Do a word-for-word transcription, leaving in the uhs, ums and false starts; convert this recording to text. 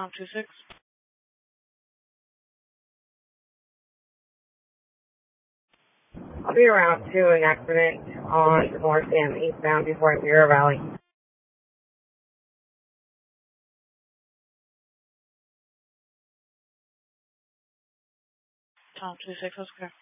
Tom two six. I'll be around two in accident on North and eastbound before Imperial Valley. Tom two six, that's clear.